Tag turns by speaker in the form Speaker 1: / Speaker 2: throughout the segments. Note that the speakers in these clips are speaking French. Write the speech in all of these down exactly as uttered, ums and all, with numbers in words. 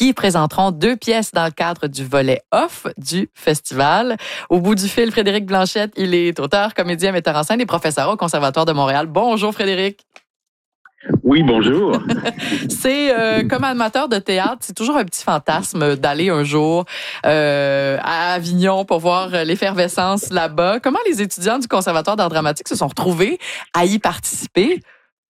Speaker 1: qui présenteront deux pièces dans le cadre du volet off du festival. Au bout du fil, Frédéric Blanchette, il est auteur, comédien, metteur en scène et professeur au Conservatoire de Montréal. Bonjour Frédéric.
Speaker 2: Oui, bonjour.
Speaker 1: c'est euh, comme amateur de théâtre, c'est toujours un petit fantasme d'aller un jour euh, à Avignon pour voir l'effervescence là-bas. Comment les étudiants du Conservatoire d'art dramatique se sont retrouvés à y participer?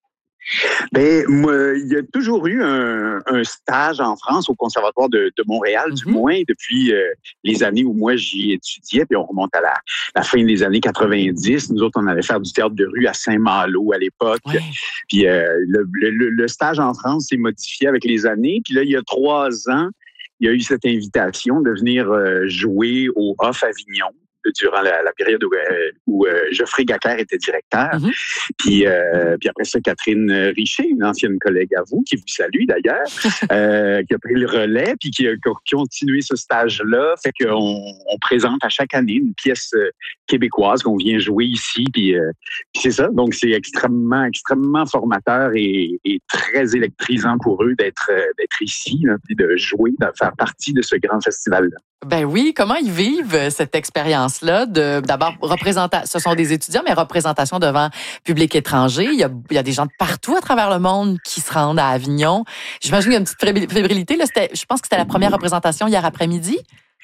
Speaker 2: Ben, moi, il y a toujours eu un, un stage en France au Conservatoire de, de Montréal, mm-hmm. du moins depuis euh, les années où moi j'y étudiais, puis on remonte à la, la fin des années quatre-vingt-dix. Nous autres, on allait faire du théâtre de rue à Saint-Malo à l'époque. Ouais. Puis euh, le, le, le stage en France s'est modifié avec les années. Puis là, il y a trois ans, il y a eu cette invitation de venir euh, jouer au Off Avignon durant la, la période où, euh, où euh, Geoffrey Gacquer était directeur. Mm-hmm. Puis, euh, puis après ça, Catherine Richer, une ancienne collègue à vous, qui vous salue d'ailleurs, euh, qui a pris le relais, puis qui a, qui a continué ce stage-là. Fait qu'on on présente à chaque année une pièce euh, québécoise qu'on vient jouer ici. Puis, euh, puis c'est ça. Donc, c'est extrêmement, extrêmement formateur et, et très électrisant pour eux d'être, euh, d'être ici, là, puis de jouer, de faire partie de ce grand festival-là.
Speaker 1: Ben oui, comment ils vivent cette expérience-là de d'abord représentation, ce sont des étudiants, mais représentation devant public étranger. Il y a, il y a des gens de partout à travers le monde qui se rendent à Avignon. J'imagine qu'il y a une petite fébrilité. Là, c'était, je pense que c'était la première représentation hier après-midi.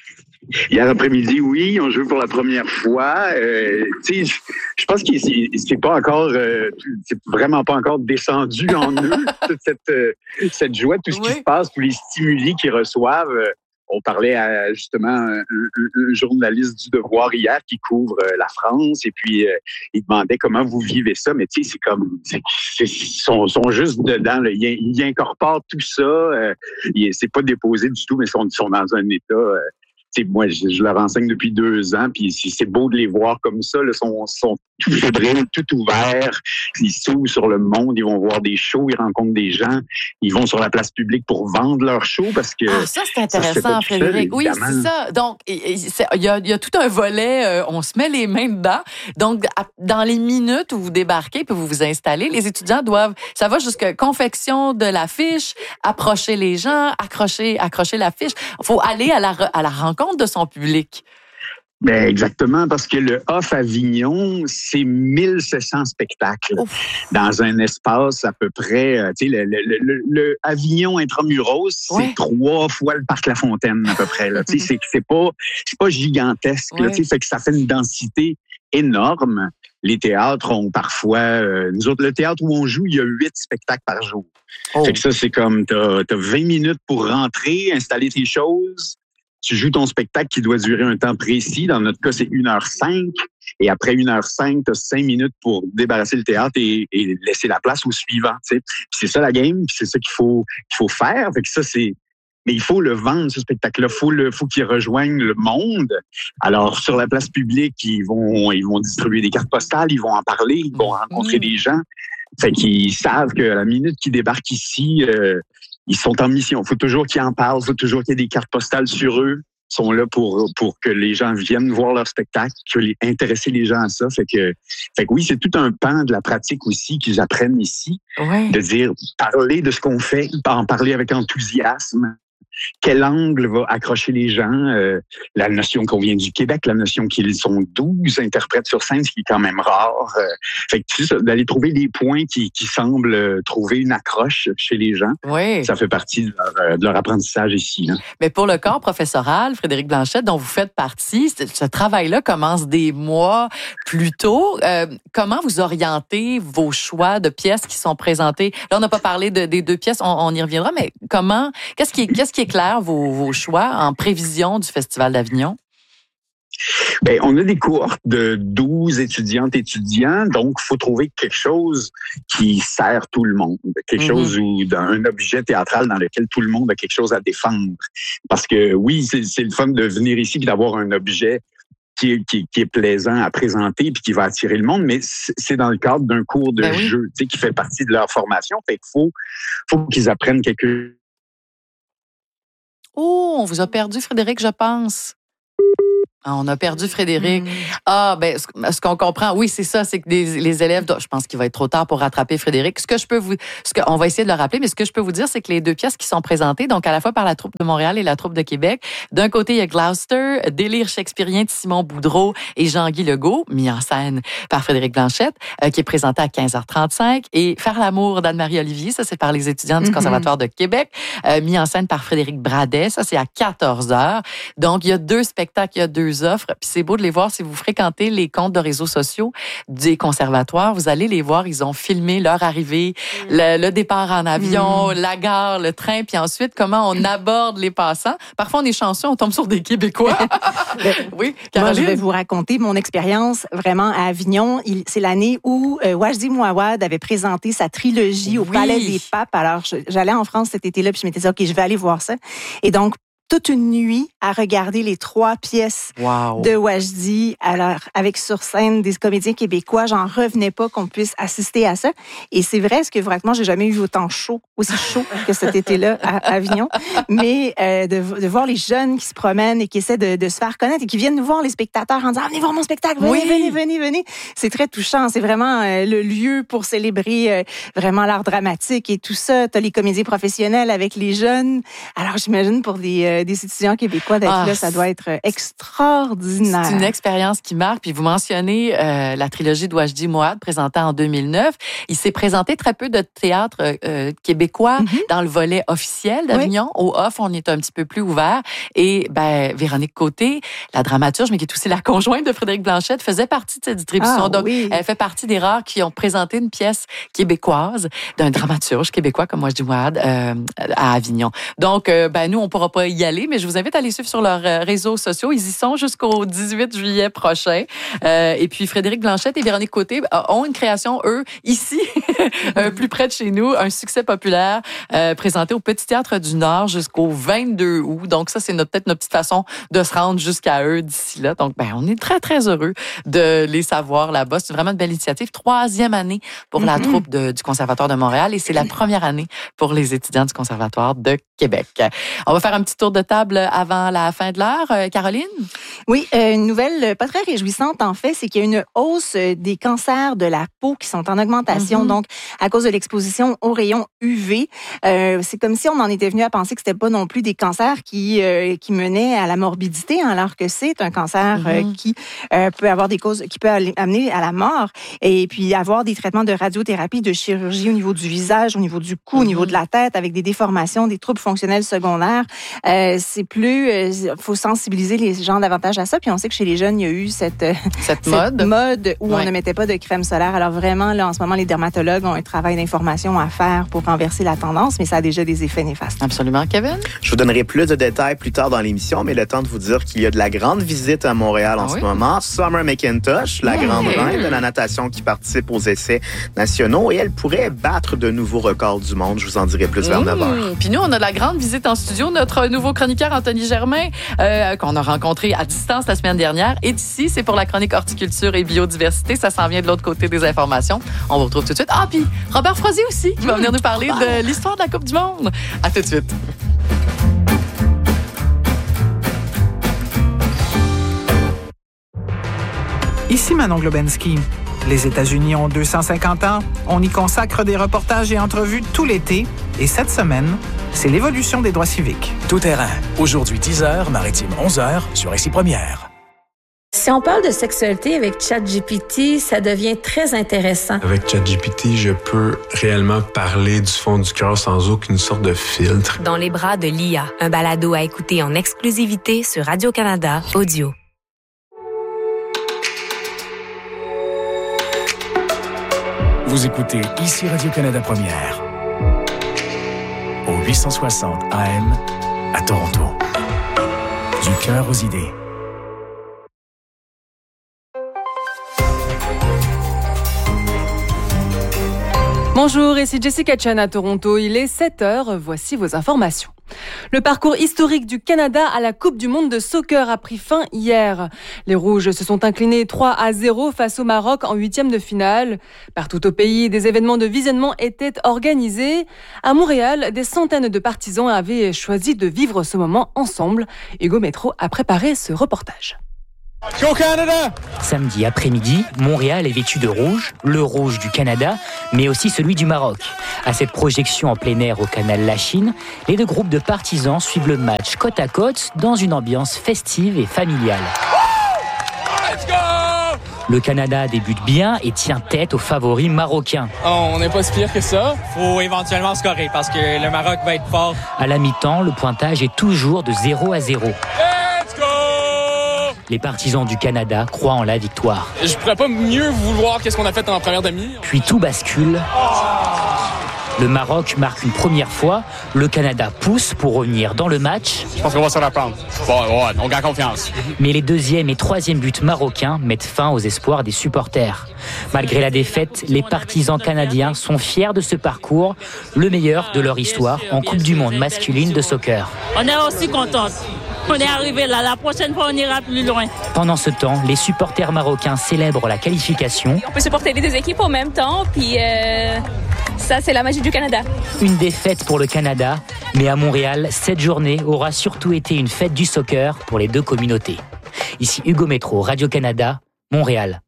Speaker 2: Hier après-midi, oui, on joue pour la première fois. Euh, tu sais, je pense que c'est, c'est pas encore, euh, c'est vraiment pas encore descendu en eux toute cette euh, cette joie, tout ce oui. qui se passe, tous les stimuli qu'ils reçoivent. Euh, On parlait à justement un, un, un journaliste du Devoir hier qui couvre euh, la France et puis euh, il demandait comment vous vivez ça, mais tu sais c'est comme c'est, c'est, ils sont, sont juste dedans, là. Ils, ils incorporent tout ça, euh, ils, c'est pas déposé du tout, mais ils sont, ils sont dans un état. Euh, tu sais, moi je, je leur enseigne depuis deux ans, puis c'est, c'est beau de les voir comme ça, là, sont, sont tout fébriles, tout ouverts, ils s'ouvrent sur le monde, ils vont voir des shows, ils rencontrent des gens, ils vont sur la place publique pour vendre leurs shows parce que
Speaker 1: ah ça c'est intéressant, Frédéric. Oui, c'est ça. Donc il y a, il y a tout un volet, euh, on se met les mains dedans. Donc dans les minutes où vous débarquez puis vous vous installez, les étudiants doivent, ça va jusqu'à confection de l'affiche, approcher les gens, accrocher, accrocher l'affiche. Il faut aller à la à la rencontre de son public.
Speaker 2: Ben exactement, parce que le Off Avignon, c'est mille sept cents spectacles Ouf. Dans un espace à peu près, euh, tu sais, le, le, le, le Avignon Intramuros, ouais. c'est trois fois le Parc La Fontaine à peu près. Là. Tu sais, c'est, c'est pas, c'est pas gigantesque. Ouais. Là, tu sais, fait que ça fait une densité énorme. Les théâtres ont parfois, euh, nous autres, le théâtre où on joue, il y a huit spectacles par jour. Oh. Fait que ça, c'est comme, t'as, t'as vingt minutes pour rentrer, installer tes choses. Tu joues ton spectacle qui doit durer un temps précis. Dans notre cas, c'est une heure cinq. Et après une heure cinq, tu as cinq minutes pour débarrasser le théâtre et, et laisser la place au suivant. Puis c'est ça la game, puis c'est ça qu'il faut, qu'il faut faire. Fait que ça, c'est... Mais il faut le vendre, ce spectacle-là. Il faut, le, faut qu'il rejoigne le monde. Alors, sur la place publique, ils vont, ils vont distribuer des cartes postales, ils vont en parler, ils vont rencontrer mmh. des gens. Fait qu'ils savent que la minute qu'ils débarquent ici... Euh, ils sont en mission. Il faut toujours qu'ils en parlent. Il faut toujours qu'il y ait des cartes postales sur eux. Ils sont là pour, pour que les gens viennent voir leur spectacle, que les, intéresser les gens à ça. Fait que, fait que oui, c'est tout un pan de la pratique aussi qu'ils apprennent ici. Ouais. De dire, parler de ce qu'on fait, en parler avec enthousiasme. Quel angle va accrocher les gens? Euh, la notion qu'on vient du Québec, la notion qu'ils sont douze interprètes sur scène, ce qui est quand même rare. Euh, fait que tu sais, d'aller trouver des points qui, qui semblent trouver une accroche chez les gens, oui. ça fait partie de leur, de leur apprentissage ici. Là.
Speaker 1: Mais pour le corps professoral, Frédéric Blanchette, dont vous faites partie, ce travail-là commence des mois plus tôt. Euh, comment vous orientez vos choix de pièces qui sont présentées? Là, on n'a pas parlé de, des deux pièces, on, on y reviendra, mais comment, qu'est-ce qui est, qu'est-ce qui est clair vos, vos choix en prévision du Festival d'Avignon?
Speaker 2: Bien, on a des cohortes de douze étudiantes et étudiants, donc il faut trouver quelque chose qui sert tout le monde, quelque mm-hmm. chose ou un objet théâtral dans lequel tout le monde a quelque chose à défendre. Parce que oui, c'est, c'est le fun de venir ici et d'avoir un objet qui est, qui, qui est plaisant à présenter puis qui va attirer le monde, mais c'est dans le cadre d'un cours de ben jeu, oui. tu sais, qui fait partie de leur formation. Fait qu'il faut, faut qu'ils apprennent quelque chose.
Speaker 1: Oh, on vous a perdu, Frédéric, je pense. Ah, on a perdu Frédéric. Mmh. Ah, ben, ce, ce qu'on comprend, oui, c'est ça, c'est que des, les élèves, je pense qu'il va être trop tard pour rattraper Frédéric. Ce que je peux vous, ce que, on va essayer de le rappeler, mais ce que je peux vous dire, c'est que les deux pièces qui sont présentées, donc à la fois par la troupe de Montréal et la troupe de Québec, d'un côté, il y a Gloucester, délire shakespearien de Simon Boudreau et Jean-Guy Legault, mis en scène par Frédéric Blanchette, euh, qui est présenté à quinze heures trente-cinq, et Faire l'amour d'Anne-Marie Olivier, ça, c'est par les étudiants du mm-hmm. Conservatoire de Québec, euh, mis en scène par Frédéric Bradet, ça, c'est à quatorze heures. Donc, il y a deux spectacles, il y a deux offres, puis c'est beau de les voir si vous fréquentez les comptes de réseaux sociaux des conservatoires. Vous allez les voir, ils ont filmé leur arrivée, mmh. le, le départ en avion, mmh. la gare, le train, puis ensuite comment on aborde les passants. Parfois, on est chanceux, on tombe sur des Québécois. Oui,
Speaker 3: Moi, je vais vous raconter mon expérience vraiment à Avignon. Il, c'est l'année où euh, Wajdi Mouawad avait présenté sa trilogie au oui. Palais des Papes. Alors, je, j'allais en France cet été-là, puis je m'étais dit, OK, je vais aller voir ça. Et donc, toute une nuit à regarder les trois pièces wow. de Wajdi, alors avec sur scène des comédiens québécois. J'en revenais pas qu'on puisse assister à ça. Et c'est vrai, ce que vous racontez, moi, j'ai jamais eu autant chaud, aussi chaud que cet été-là à Avignon. Mais euh, de, de voir les jeunes qui se promènent et qui essaient de, de se faire connaître et qui viennent nous voir, les spectateurs, en disant ah, « Venez voir mon spectacle, venez, oui. venez, venez, venez ». C'est très touchant. C'est vraiment euh, le lieu pour célébrer euh, vraiment l'art dramatique et tout ça. T'as les comédiens professionnels avec les jeunes. Alors, j'imagine pour des... Euh, des étudiants québécois d'être ah, là, ça doit être extraordinaire.
Speaker 1: C'est une expérience qui marque. Puis vous mentionnez euh, la trilogie de Wajdi Mouawad présentée en deux mille neuf. Il s'est présenté très peu de théâtre euh, québécois mm-hmm. dans le volet officiel d'Avignon. Oui. Au off, on est un petit peu plus ouvert. Et ben Véronique Côté, la dramaturge, mais qui est aussi la conjointe de Frédéric Blanchette, faisait partie de cette distribution. Ah, Donc, oui. elle fait partie des rares qui ont présenté une pièce québécoise d'un dramaturge québécois comme Wajdi Mouawad euh, à Avignon. Donc, euh, ben nous, on pourra pas y aller, mais je vous invite à les suivre sur leurs réseaux sociaux. Ils y sont jusqu'au dix-huit juillet prochain. Euh, et puis, Frédéric Blanchette et Véronique Côté ont une création, eux, ici, euh, plus près de chez nous, un succès populaire euh, présenté au Petit Théâtre du Nord jusqu'au vingt-deux août. Donc, ça, c'est notre, peut-être notre petite façon de se rendre jusqu'à eux d'ici là. Donc, ben, on est très, très heureux de les savoir là-bas. C'est vraiment une belle initiative. Troisième année pour mm-hmm. la troupe de, du Conservatoire de Montréal et c'est la première année pour les étudiants du Conservatoire de Québec. On va faire un petit tour de table avant la fin de l'heure. Euh, Caroline?
Speaker 3: Oui, euh, une nouvelle pas très réjouissante, en fait, c'est qu'il y a une hausse des cancers de la peau qui sont en augmentation, mm-hmm. donc à cause de l'exposition aux rayons U V. Euh, c'est comme si on en était venu à penser que c'était pas non plus des cancers qui, euh, qui menaient à la morbidité, hein, alors que c'est un cancer mm-hmm. euh, qui euh, peut avoir des causes, qui peut amener à la mort, et puis avoir des traitements de radiothérapie, de chirurgie au niveau du visage, au niveau du cou, mm-hmm. au niveau de la tête, avec des déformations, des troubles fonctionnels secondaires. Euh, c'est plus, il euh, faut sensibiliser les gens davantage à ça. Puis on sait que chez les jeunes, il y a eu cette,
Speaker 1: cette,
Speaker 3: cette
Speaker 1: mode.
Speaker 3: mode où ouais. on ne mettait pas de crème solaire. Alors vraiment, là, en ce moment, les dermatologues ont un travail d'information à faire pour renverser la tendance, mais ça a déjà des effets néfastes.
Speaker 1: Absolument. Kevin?
Speaker 4: Je vous donnerai plus de détails plus tard dans l'émission, mais le temps de vous dire qu'il y a de la grande visite à Montréal ah en oui? ce moment. Summer McIntosh, la yeah. grande reine de la natation qui participe aux essais nationaux, et elle pourrait battre de nouveaux records du monde. Je vous en dirai plus vers mmh. neuf heures.
Speaker 1: Puis nous, on a de la grande visite en studio. Notre nouveau chroniqueur, Anthony Germain, euh, qu'on a rencontré à distance la semaine dernière, est ici. C'est pour la chronique horticulture et biodiversité. Ça s'en vient de l'autre côté des informations. On vous retrouve tout de suite. Ah, puis Robert Froisier aussi, qui va venir nous parler de l'histoire de la Coupe du Monde. À tout de suite.
Speaker 5: Ici Manon Globensky. Les États-Unis ont deux cent cinquante ans. On y consacre des reportages et entrevues tout l'été. Et cette semaine, c'est l'évolution des droits civiques.
Speaker 6: Tout terrain. Aujourd'hui dix heures, maritime onze heures, sur Ici Première.
Speaker 7: Si on parle de sexualité avec ChatGPT, ça devient très intéressant.
Speaker 8: Avec ChatGPT, je peux réellement parler du fond du cœur sans aucune sorte de filtre.
Speaker 7: Dans les bras de l'I A, un balado à écouter en exclusivité sur Radio-Canada Audio.
Speaker 6: Vous écoutez Ici Radio-Canada Première. Au huit cent soixante A M à Toronto. Du cœur aux idées.
Speaker 9: Bonjour, ici Jessica Chan à Toronto. Il est sept heures, voici vos informations. Le parcours historique du Canada à la Coupe du monde de soccer a pris fin hier. Les Rouges se sont inclinés trois à zéro face au Maroc en huitième de finale. Partout au pays, des événements de visionnement étaient organisés. À Montréal, des centaines de partisans avaient choisi de vivre ce moment ensemble. Hugo Métro a préparé ce reportage.
Speaker 10: Go Canada!
Speaker 11: Samedi après-midi, Montréal est vêtu de rouge, le rouge du Canada, mais aussi celui du Maroc. À cette projection en plein air au canal Lachine, les deux groupes de partisans suivent le match côte à côte dans une ambiance festive et familiale.
Speaker 10: Let's go!
Speaker 11: Le Canada débute bien et tient tête aux favoris marocains.
Speaker 10: Oh, on n'est pas si pire que ça. Faut éventuellement scorer parce que le Maroc va être fort.
Speaker 11: À la mi-temps, le pointage est toujours de zéro à zéro.
Speaker 10: Let's go!
Speaker 11: Les partisans du Canada croient en la victoire.
Speaker 10: Je pourrais pas mieux vouloir qu'est-ce qu'on a fait dans la première demi.
Speaker 11: Puis tout bascule. Le Maroc marque une première fois. Le Canada pousse pour revenir dans le match.
Speaker 10: Je pense qu'on va se la prendre. Bon, ouais, on gagne confiance.
Speaker 11: Mais les deuxième et troisième buts marocains mettent fin aux espoirs des supporters. Malgré la défaite, les partisans canadiens sont fiers de ce parcours, le meilleur de leur histoire en Coupe du Monde masculine de soccer.
Speaker 12: On est aussi contents. On est arrivé là. La prochaine fois, on ira plus loin.
Speaker 11: Pendant ce temps, les supporters marocains célèbrent la qualification.
Speaker 13: On peut supporter les deux équipes en même temps, puis euh, ça, c'est la magie du Canada.
Speaker 11: Une défaite pour le Canada, mais à Montréal, cette journée aura surtout été une fête du soccer pour les deux communautés. Ici Hugo Métro, Radio-Canada, Montréal.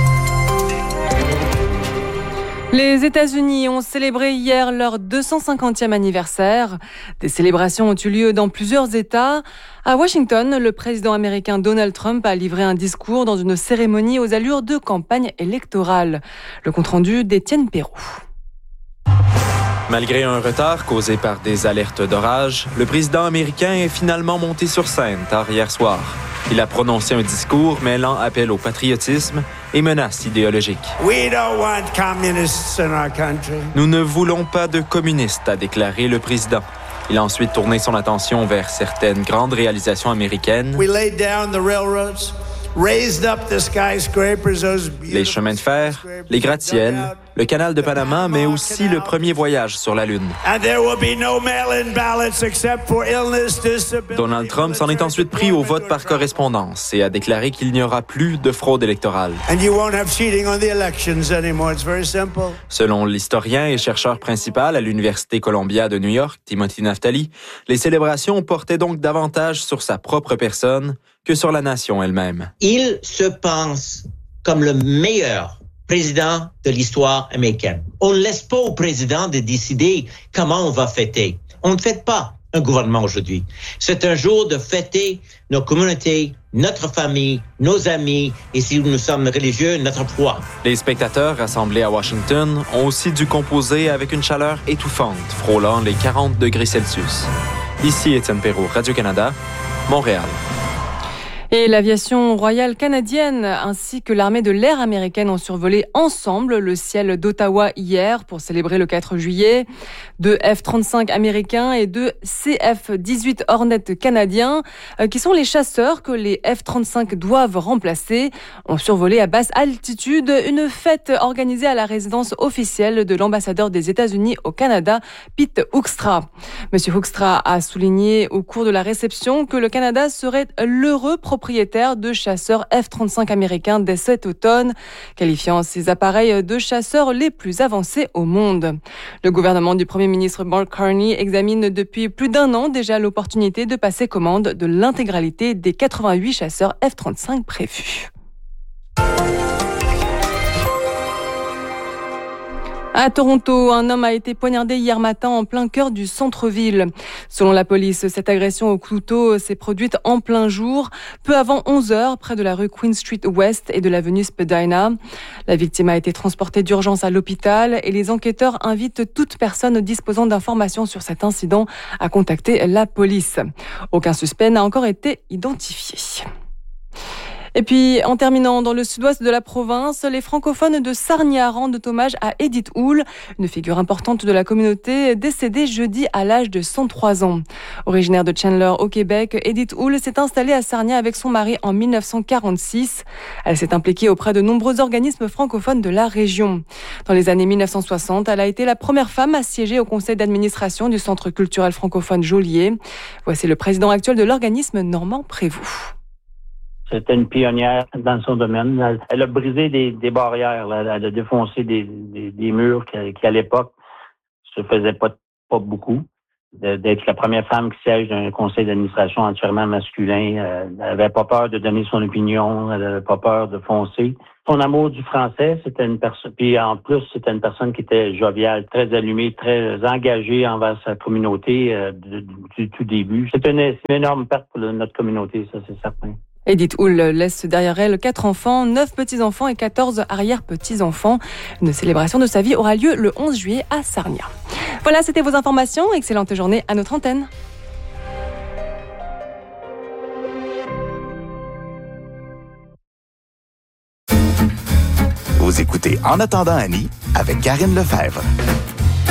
Speaker 9: Les États-Unis ont célébré hier leur deux cent cinquantième anniversaire. Des célébrations ont eu lieu dans plusieurs États. À Washington, le président américain Donald Trump a livré un discours dans une cérémonie aux allures de campagne électorale. Le compte-rendu d'Étienne Perrault.
Speaker 14: Malgré un retard causé par des alertes d'orage, le président américain est finalement monté sur scène tard hier soir. Il a prononcé un discours mêlant appel au patriotisme et menaces idéologiques.
Speaker 15: We don't want communists in our country.
Speaker 14: Nous ne voulons pas de communistes, a déclaré le président. Il a ensuite tourné son attention vers certaines grandes réalisations américaines.
Speaker 15: We laid down the railroads, raised up the skyscrapers, those
Speaker 14: les chemins de fer, les gratte-ciels, le canal de Panama, mais aussi le premier voyage sur la Lune.
Speaker 15: And there will be no mail-in ballots except for illness, disability.
Speaker 14: Donald Trump s'en est ensuite pris au vote par correspondance et a déclaré qu'il n'y aura plus de fraude électorale.
Speaker 15: And you won't have cheating on the elections anymore. It's very simple.
Speaker 14: Selon l'historien et chercheur principal à l'Université Columbia de New York, Timothy Naftali, les célébrations portaient donc davantage sur sa propre personne que sur la nation elle-même.
Speaker 16: Il se pense comme le meilleur président de l'histoire américaine. On ne laisse pas au président de décider comment on va fêter. On ne fête pas un gouvernement aujourd'hui. C'est un jour de fêter nos communautés, notre famille, nos amis et si nous sommes religieux, notre foi.
Speaker 14: Les spectateurs rassemblés à Washington ont aussi dû composer avec une chaleur étouffante, frôlant les quarante degrés Celsius. Ici Étienne Perrault, Radio-Canada, Montréal.
Speaker 9: Et l'aviation royale canadienne ainsi que l'armée de l'air américaine ont survolé ensemble le ciel d'Ottawa hier pour célébrer le quatre juillet. Deux F trente-cinq américains et deux C F dix-huit Hornet canadiens, qui sont les chasseurs que les F trente-cinq doivent remplacer, ont survolé à basse altitude une fête organisée à la résidence officielle de l'ambassadeur des États-Unis au Canada, Pete Hoekstra. Monsieur Hoekstra a souligné au cours de la réception que le Canada serait l'heureux propriétaire de chasseurs F trente-cinq américains dès cet automne, qualifiant ces appareils de chasseurs les plus avancés au monde. Le gouvernement du Premier ministre Mark Carney examine depuis plus d'un an déjà l'opportunité de passer commande de l'intégralité des quatre-vingt-huit chasseurs F trente-cinq prévus. À Toronto, un homme a été poignardé hier matin en plein cœur du centre-ville. Selon la police, cette agression au couteau s'est produite en plein jour, peu avant onze heures, près de la rue Queen Street West et de l'avenue Spadina. La victime a été transportée d'urgence à l'hôpital et les enquêteurs invitent toute personne disposant d'informations sur cet incident à contacter la police. Aucun suspect n'a encore été identifié. Et puis, en terminant, dans le sud-ouest de la province, les francophones de Sarnia rendent hommage à Edith Houle, une figure importante de la communauté décédée jeudi à l'âge de cent trois ans. Originaire de Chandler au Québec, Edith Houle s'est installée à Sarnia avec son mari en mille neuf cent quarante-six. Elle s'est impliquée auprès de nombreux organismes francophones de la région. Dans les années mille neuf cent soixante, elle a été la première femme à siéger au conseil d'administration du Centre culturel francophone Joliet. Voici le président actuel de l'organisme, Normand Prévost.
Speaker 17: C'était une pionnière dans son domaine. Elle, elle a brisé des, des barrières, elle, elle a défoncé des, des, des murs qui, qui, à l'époque, se faisaient pas, pas beaucoup. d'être la première femme qui siège d'un conseil d'administration entièrement masculin. Euh, elle n'avait pas peur de donner son opinion, elle n'avait pas peur de foncer. Son amour du français, c'était une personne, puis en plus, c'était une personne qui était joviale, très allumée, très engagée envers sa communauté euh, du, du tout début. C'est une, c'est une énorme perte pour notre communauté, ça, c'est certain.
Speaker 9: Edith Hull laisse derrière elle quatre enfants, neuf petits-enfants et quatorze arrière-petits-enfants. Une célébration de sa vie aura lieu le onze juillet à Sarnia. Voilà, c'était vos informations. Excellente journée à notre antenne.
Speaker 18: Vous écoutez En attendant Annie avec Karine Lefebvre.